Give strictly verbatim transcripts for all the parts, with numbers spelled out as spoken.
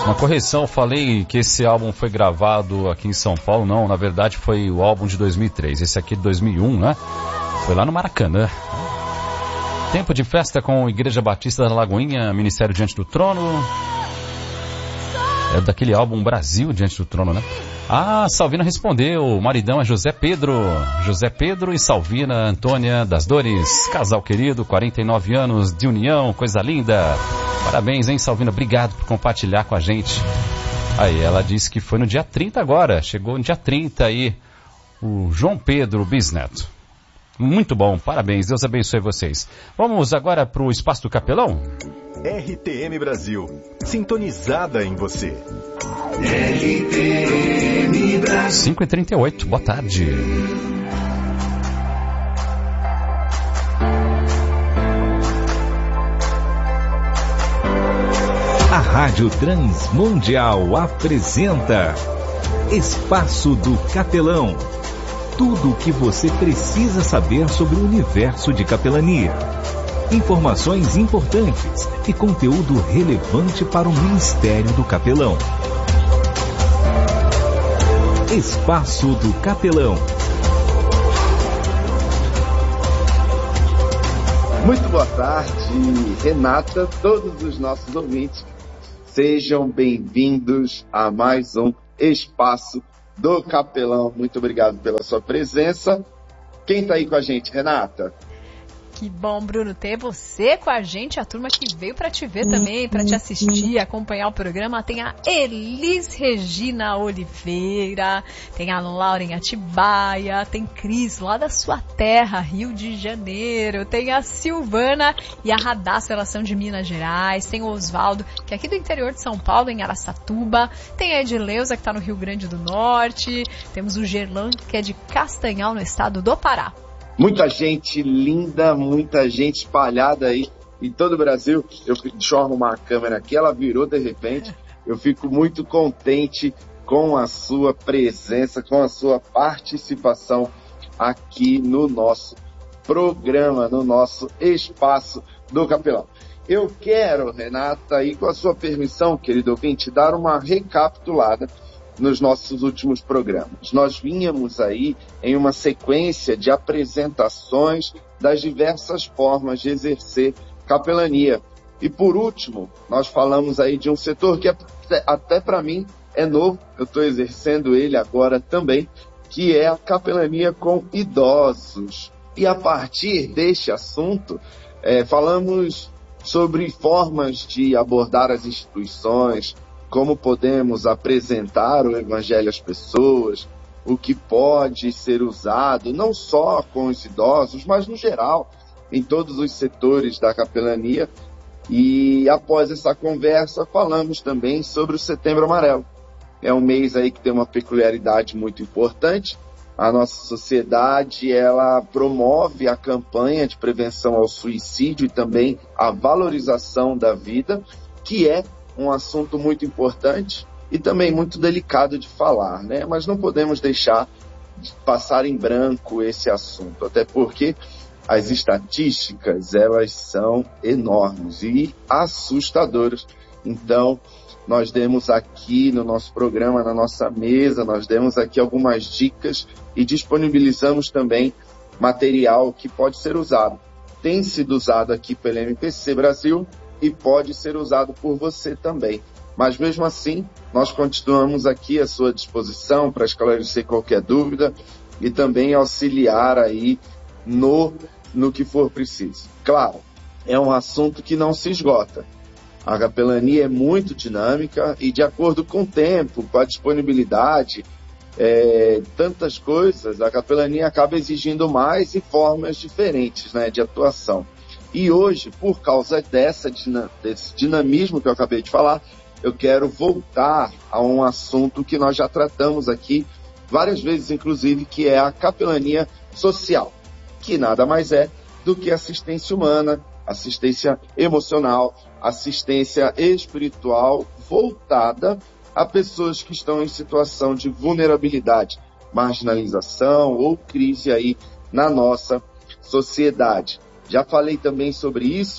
Uma correção, falei que esse álbum foi gravado aqui em São Paulo, não, na verdade foi o álbum de dois mil e três, esse aqui de dois mil e um, né? Foi lá no Maracanã. Tempo de festa com Igreja Batista da Lagoinha, Ministério Diante do Trono. É daquele álbum Brasil Diante do Trono, né? Ah, Salvina respondeu, o maridão é José Pedro. José Pedro e Salvina Antônia das Dores. Casal querido, quarenta e nove anos de união, coisa linda. Parabéns, hein, Salvina? Obrigado por compartilhar com a gente. Aí, ela disse que foi no dia trinta agora. Chegou no dia trinta aí o João Pedro Bisneto. Muito bom, parabéns, Deus abençoe vocês. Vamos agora para o Espaço do Capelão? R T M Brasil, sintonizada em você. R T M Brasil. cinco e trinta e oito, boa tarde. A Rádio Transmundial apresenta Espaço do Capelão. Tudo o que você precisa saber sobre o universo de capelania. Informações importantes e conteúdo relevante para o Ministério do Capelão. Espaço do Capelão. Muito boa tarde, Renata, todos os nossos ouvintes. Sejam bem-vindos a mais um Espaço do Capelão. Muito obrigado pela sua presença. Quem está aí com a gente, Renata? Que bom, Bruno, ter você com a gente, a turma que veio para te ver também, para te assistir, acompanhar o programa. Tem a Elis Regina Oliveira, tem a Lauren Atibaia, tem Cris lá da sua terra, Rio de Janeiro, tem a Silvana e a Radassa, relação de Minas Gerais, tem o Osvaldo, que é aqui do interior de São Paulo, em Araçatuba, tem a Edileuza, que está no Rio Grande do Norte, temos o Gerlan, que é de Castanhal, no estado do Pará. Muita gente linda, muita gente espalhada aí em todo o Brasil. Eu, deixa eu arrumar a câmera aqui, ela virou de repente. Eu fico muito contente com a sua presença, com a sua participação aqui no nosso programa, no nosso Espaço do Capelão. Eu quero, Renata, e com a sua permissão, querido ouvinte, dar uma recapitulada nos nossos últimos programas. Nós vínhamos aí em uma sequência de apresentações das diversas formas de exercer capelania. E por último, nós falamos aí de um setor que até, até para mim é novo, eu estou exercendo ele agora também, que é a capelania com idosos. E a partir deste assunto, é, falamos sobre formas de abordar as instituições, como podemos apresentar o Evangelho às pessoas, o que pode ser usado, não só com os idosos, mas no geral, em todos os setores da capelania. E após essa conversa, falamos também sobre o Setembro Amarelo. É um mês aí que tem uma peculiaridade muito importante. A nossa sociedade, ela promove a campanha de prevenção ao suicídio e também a valorização da vida, que é um assunto muito importante e também muito delicado de falar, né? Mas não podemos deixar de passar em branco esse assunto, até porque as estatísticas, elas são enormes e assustadoras. Então, nós demos aqui no nosso programa, na nossa mesa, nós demos aqui algumas dicas e disponibilizamos também material que pode ser usado. Tem sido usado aqui pelo M P C Brasil e pode ser usado por você também. Mas mesmo assim, nós continuamos aqui à sua disposição para esclarecer qualquer dúvida e também auxiliar aí no, no que for preciso. Claro, é um assunto que não se esgota. A capelania é muito dinâmica e de acordo com o tempo, com a disponibilidade, é, tantas coisas, a capelania acaba exigindo mais e formas diferentes, né, de atuação. E hoje, por causa dessa, desse dinamismo que eu acabei de falar, eu quero voltar a um assunto que nós já tratamos aqui várias vezes, inclusive, que é a capelania social, que nada mais é do que assistência humana, assistência emocional, assistência espiritual voltada a pessoas que estão em situação de vulnerabilidade, marginalização ou crise aí na nossa sociedade. Já falei também sobre isso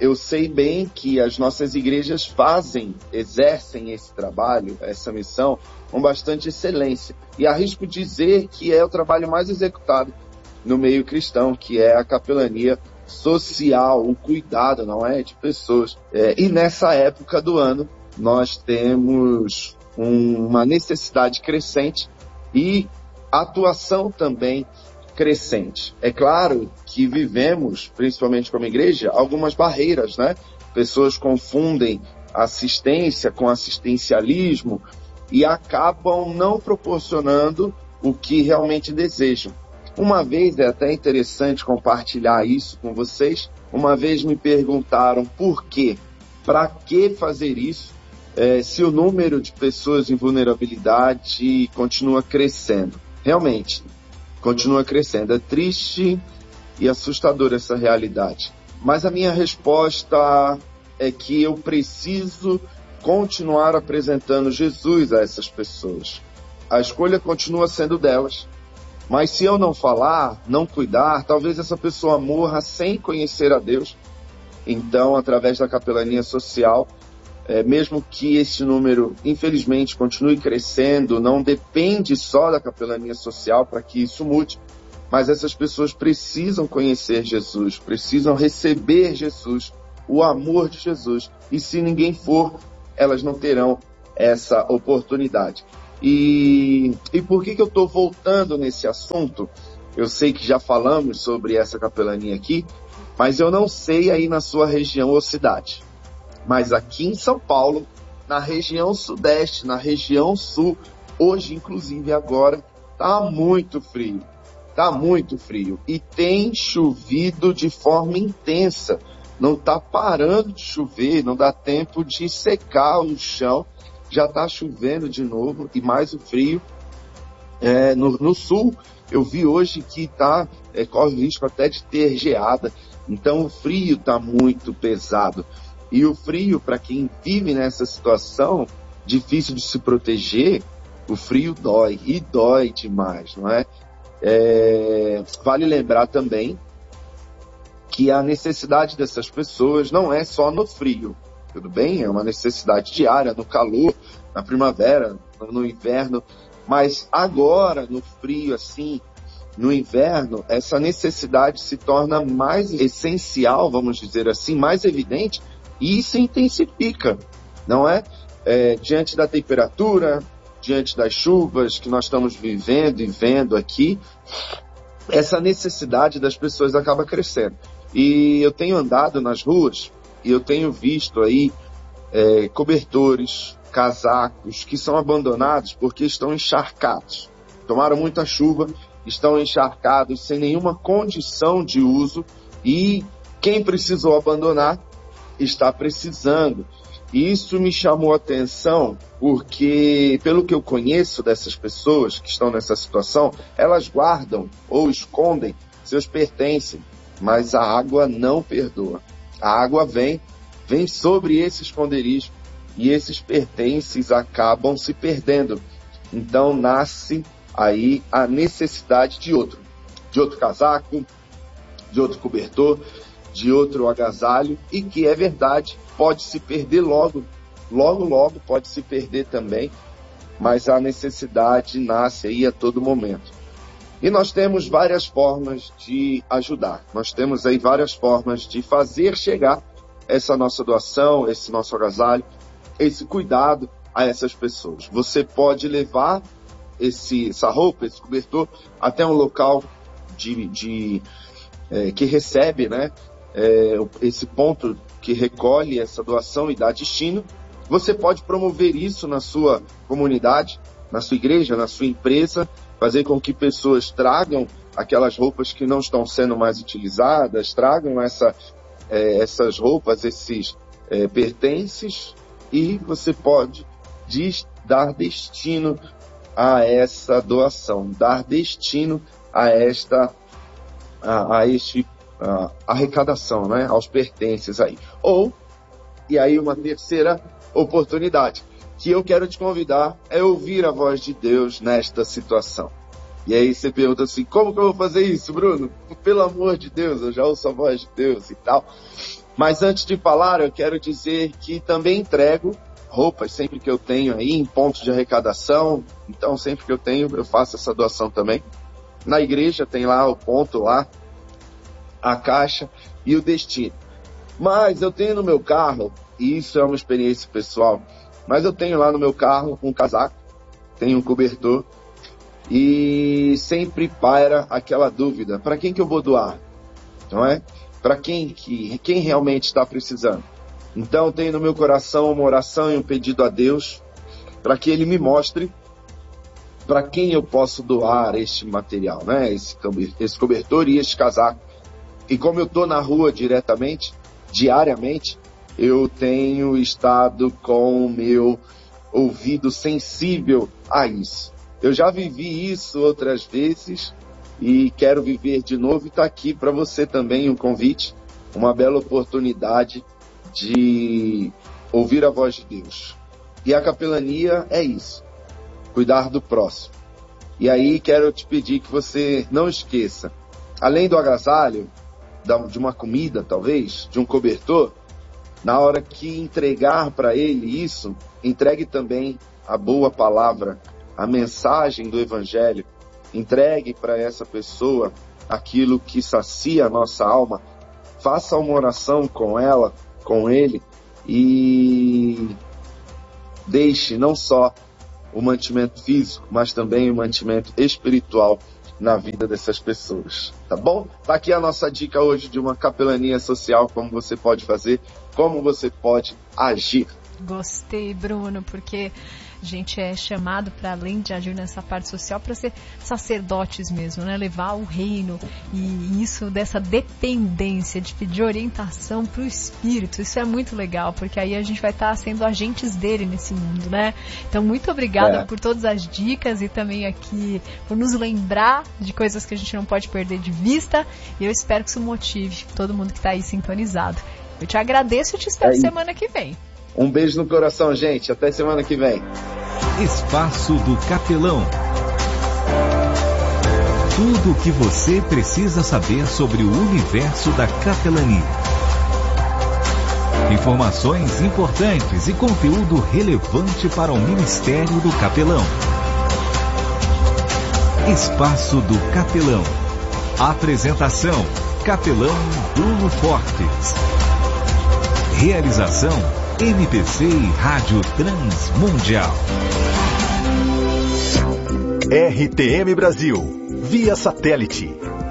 eu sei bem que as nossas igrejas fazem, exercem esse trabalho, essa missão, com bastante excelência. E arrisco dizer que é o trabalho mais executado no meio cristão, que é a capelania social, o cuidado, não é, de pessoas. É, e nessa época do ano, nós temos um, uma necessidade crescente e atuação também crescente. É claro que vivemos, principalmente como igreja, algumas barreiras, né? Pessoas confundem assistência com assistencialismo e acabam não proporcionando o que realmente desejam. Uma vez, é até interessante compartilhar isso com vocês, uma vez me perguntaram por quê, para que fazer isso, é, se o número de pessoas em vulnerabilidade continua crescendo. Realmente, continua crescendo. É triste e assustador essa realidade. Mas a minha resposta é que eu preciso continuar apresentando Jesus a essas pessoas. A escolha continua sendo delas. Mas se eu não falar, não cuidar, talvez essa pessoa morra sem conhecer a Deus. Então, através da capelania social, é, mesmo que esse número, infelizmente, continue crescendo, não depende só da capelania social para que isso mude, mas essas pessoas precisam conhecer Jesus, precisam receber Jesus, o amor de Jesus. E se ninguém for, elas não terão essa oportunidade. E, e por que que eu estou voltando nesse assunto? Eu sei que já falamos sobre essa capelania aqui, mas eu não sei aí na sua região ou cidade. Mas aqui em São Paulo, na região sudeste, na região sul, hoje, inclusive agora, tá muito frio. Tá muito frio. E tem chovido de forma intensa. Não tá parando de chover, não dá tempo de secar o chão. Já tá chovendo de novo e mais o frio. É, no, no sul, eu vi hoje que tá, é, corre o risco até de ter geada. Então o frio tá muito pesado. E o frio, para quem vive nessa situação, difícil de se proteger, o frio dói, e dói demais, não é? É, vale lembrar também que a necessidade dessas pessoas não é só no frio, tudo bem? É uma necessidade diária, no calor, na primavera, no inverno, mas agora, no frio, assim, no inverno, essa necessidade se torna mais essencial, vamos dizer assim, mais evidente, e se intensifica, não é? É, diante da temperatura, diante das chuvas que nós estamos vivendo e vendo aqui, essa necessidade das pessoas acaba crescendo. E eu tenho andado nas ruas e eu tenho visto aí é, cobertores, casacos que são abandonados porque estão encharcados. Tomaram muita chuva, estão encharcados sem nenhuma condição de uso e quem precisou abandonar está precisando. E isso me chamou a atenção porque, pelo que eu conheço dessas pessoas que estão nessa situação, elas guardam ou escondem seus pertences, mas a água não perdoa. A água vem, vem sobre esse esconderijo e esses pertences acabam se perdendo. Então nasce aí a necessidade de outro, de outro casaco, de outro cobertor, de outro agasalho, e que é verdade, pode se perder logo, logo, logo pode se perder também, mas a necessidade nasce aí a todo momento. E nós temos várias formas de ajudar, nós temos aí várias formas de fazer chegar essa nossa doação, esse nosso agasalho, esse cuidado a essas pessoas. Você pode levar esse, essa roupa, esse cobertor, até um local de, de, é, que recebe, né, É, esse ponto que recolhe essa doação e dá destino. Você pode promover isso na sua comunidade, na sua igreja, na sua empresa, fazer com que pessoas tragam aquelas roupas que não estão sendo mais utilizadas, tragam essa, é, essas roupas, esses é, pertences, e você pode diz, dar destino a essa doação, dar destino a esta a, a este Uh, arrecadação, né, aos pertences aí. Ou, e aí uma terceira oportunidade, que eu quero te convidar é ouvir a voz de Deus nesta situação. E aí você pergunta assim, como que eu vou fazer isso, Bruno? Pelo amor de Deus, eu já ouço a voz de Deus e tal. Mas antes de falar, eu quero dizer que também entrego roupas sempre que eu tenho aí em pontos de arrecadação. Então, sempre que eu tenho, eu faço essa doação também. Na igreja tem lá o ponto lá, a caixa e o destino. Mas eu tenho no meu carro, e isso é uma experiência pessoal, mas eu tenho lá no meu carro um casaco, tenho um cobertor, e sempre paira aquela dúvida: para quem que eu vou doar? Não é? Para quem que quem realmente está precisando? Então eu tenho no meu coração uma oração e um pedido a Deus para que Ele me mostre para quem eu posso doar este material, né? Esse, esse cobertor e este casaco. E como eu estou na rua diretamente, diariamente, eu tenho estado com o meu ouvido sensível a isso. Eu já vivi isso outras vezes e quero viver de novo, e está aqui para você também um convite, uma bela oportunidade de ouvir a voz de Deus. E a capelania é isso, cuidar do próximo. E aí quero te pedir que você não esqueça, além do agasalho, de uma comida talvez, de um cobertor, na hora que entregar para ele isso, entregue também a boa palavra, a mensagem do Evangelho. Entregue para essa pessoa aquilo que sacia a nossa alma. Faça uma oração com ela, com ele, e deixe não só o mantimento físico, mas também o mantimento espiritual na vida dessas pessoas, tá bom? Tá aqui a nossa dica hoje de uma capelania social, como você pode fazer, como você pode agir. Gostei, Bruno, porque a gente é chamado para, além de agir nessa parte social, para ser sacerdotes mesmo, né? Levar o reino, e isso dessa dependência de pedir orientação para o Espírito. Isso é muito legal, porque aí a gente vai estar sendo agentes dele nesse mundo, né? Então, muito obrigada é. por todas as dicas, e também aqui por nos lembrar de coisas que a gente não pode perder de vista, e eu espero que isso motive todo mundo que está aí sintonizado. Eu te agradeço e te espero é semana que vem. Um beijo no coração, gente. Até semana que vem. Espaço do Capelão. Tudo o que você precisa saber sobre o universo da capelania. Informações importantes e conteúdo relevante para o Ministério do Capelão. Espaço do Capelão. Apresentação: Capelão Bruno Fortes. Realização: M P C e Rádio Transmundial. R T M Brasil, via satélite,